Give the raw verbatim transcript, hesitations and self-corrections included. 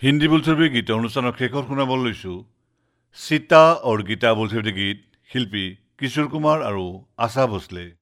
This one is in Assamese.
হিন্দী বোলছবি গীত অনুষ্ঠানৰ শেষত শুনাব লৈছোঁ সীতা আৰু গীতা বোলছবিৰ গীত শিল্পী কিশোৰ কুমাৰ আৰু আশা ভোছলে।